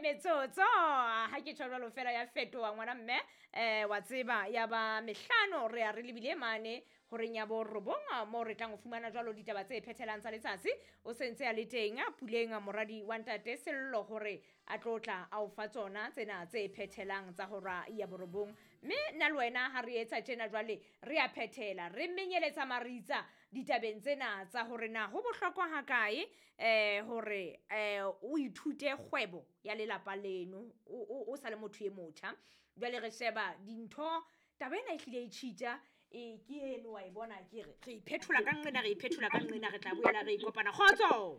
metsotso ha ke tshwarelo fela ya fetoa ngwana mme wa tseba ya ba mehlano re a re lebile mane hore nya bo robonga mo re tlang go fumana jwalo ditaba tse phethelang tsa letsatsi o sentse a le teng a puleng moradi wa ntate sello hore a tlotla a o fa tsona tsena tse phethelang tsa hora ya borobong mme nna le wena ha re etsa tjena jwale re a phethela re menyeletsa maritsa ditabeng tsena tsa hore na ho bohlokwa ha kae hore o ithute kgwebo ya lelapa leno o sa le motho e motjha jwale re sheba dintho taba ena e hlile e tshita ke eno wa e bona ke re iphethula ka nqena re tla boela re ikopana khotso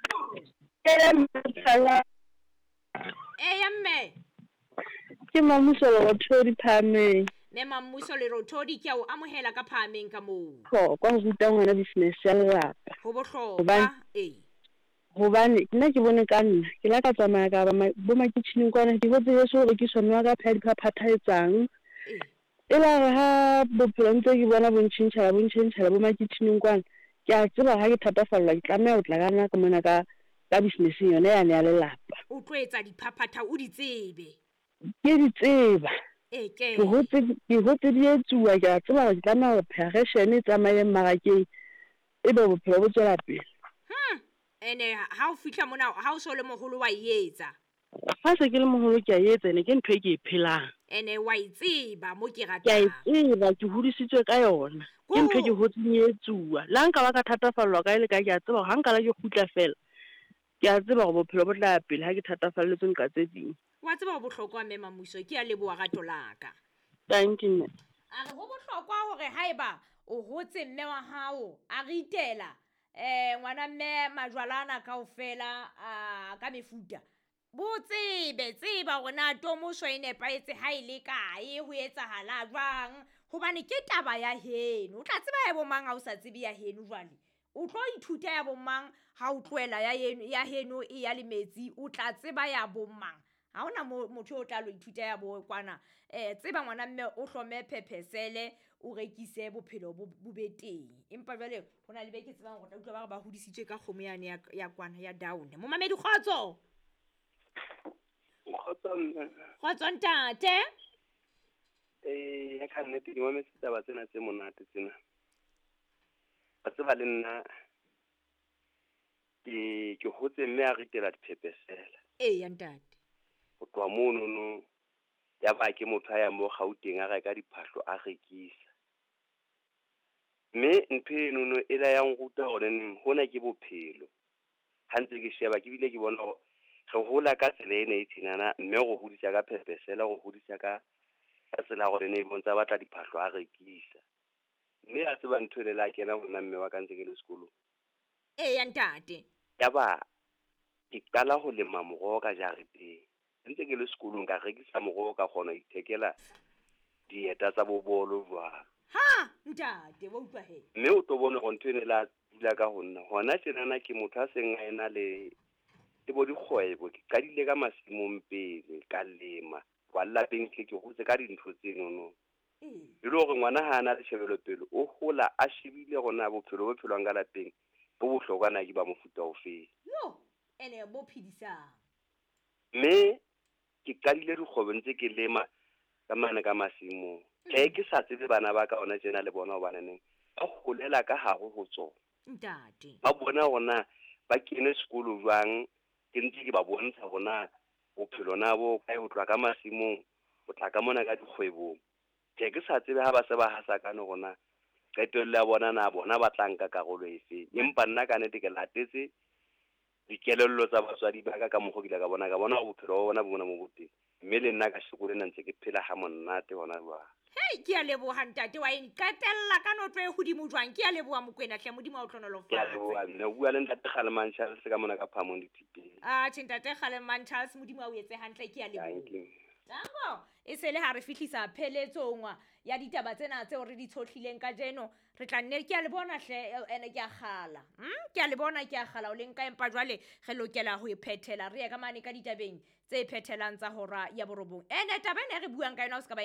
ya mme ke Mamuso le Rothodi Phameng me Mamuso le Rothodi ke a o amohela ka Phameng ka moo kwa go ruta ngwana business ya lelapa ho bohlokwa hobane nna ke bone ka nna ke la ka tsamaya ka bo makitcheneng kwana ke botse yeso re ke sona ka pha diphaphatha etsang e la re ha bophelo ntse ke bona bontšhintšhala bo makitcheneng kwana ke a tseba ha ke thatafallwa ke tlameha o tla ka nna ka mona ka business yona ya ya lelapa o tlo etsa diphaphatha o di tsebe ke di tseba ke hotse di etsuwa ke a tseba ke tlameha ho fashion e tsamayeng marakeng e be bophelo bo tswela pele ene ha o fihla mona ha o so le moholo wa etsa ha se ke le moholo ke a etsa ne ke ntho e ke e phelang ene wa itseba mo ke ratang ke a itseba ke hodisitswe ka yona ke ntho e ke hotseng etsuwa la nka ba ka thatafallwa ka ile ka ke a tseba ha nka la ke khutla fela ke a tseba go bophelo bo tla pele ha ke thatafalletswe nka tse ding wa tseba go bohlokwa mme Mamuso ke a leboa gato laka thank you a re go bohlokwa hore haeba o hotse mme wa hao a re itela ngwana mme majwalana kaofela ka mefuta tseba rona tomoso e nepaetse ha ile kae ho etsahala jwang hobane ke taba ya heno o tla tseba ya bo mang ha o sa tsebe ya heno jwale o tlo ithuta ya bo mang ha o tloela ya heno e ya lemetsi o tla tseba ya bo mang ha ona motho o tla lo ithuta ya bo kwana tseba ngwana mme o hlome phephesele o rekise bophelo bo beteng empa jwale hona le beke tsebang go tla utlwa ba re ba hodisitswe ka kgomo yane ya kwana ya down mo mamedi khotso khotso ntate ya ka nnete di mometsa ba tsena tse monate tsena ba tseba le nna ke hotse mme a ritela diphepesela ya ntate go twa mono ya ba ke motho a ya mo Gauteng a reka diphahlo a rekisa mme ntho eno e la yang ruta gore neng hona ke bophelo ha ntse ke sheba ke bile ke bona go hola ka tsela ene e tsinana mme go hodisa ka phepesela go hodisa ka tsela gore ne bontsha batla diphahlo a rekisa mme a tseba ntho le la kena bona mme wa ka ntse ke le sekolo ya ntate ya ba ke qala go lema morogo ka jareteng ntse ke le sekolong ka rekisa morogo ka gona ithekela dieta tsa bobolo jwang ha ntate wa utlwa he mme o to bone go ntho ene la dula ka go nna gona tsenana ke motho a seng a ena le bo dikgwebo ke qadile ka masimong pele ka lema kwa lapeng ke gotse ka dintho tseno le gore ngwana ha ana le shebelo pele o hola a shebile gona bophelo phelwang ka lapeng bo bohlokwa na ke ba mofuta o fe yo ene bo phidisang mme ke qadile dikgwebo ntse ke lema ka mana ka masimong ke sa tsebe bana ba ka ona tsena le bona ba baneng ba golela ka hago go tsona ntate ba bona gona ba kene sekolo jwang ke ntse ke ba bontsha bona bophelo na bo ka go tloa ka masimong o tla ka mona ka dikgwebong ke sa tsebe ha ba se ba hasakane gona qetelle ya bona na bona ba tlanka karolo efe empa nna ka nete ke latetse dikelello tsa batswadi ba ka mogogile ka bona bophelo bona bona mo boteng mme le nna ka sekolo nna ntse ke phela ha monate hona jwa hey ke a leboha ntate wa inkatella ka notlo e hodimo jwang ke a leboha mokwena hle modimo wa tlhonolofatsa ke a leboha nne bua le ntate Kgaleman Charles ka mona ka Phamong ditipeng ntate Kgaleman Charles modimo wa o etse hantle ke a leboha Tango e se le ha re fihlisa pheletsong ya ditaba tsena tseo re di tshohlileng ka jeno re tla nne ke a le bona hle ene ke a kgala ke a le bona ke a kgala o leng ka empa jwale re lokela ho iphethela re ya ka mane ka ditabeng tse phethelang tsa hora ya borobong ene taba ene re buang ka yona o ska ba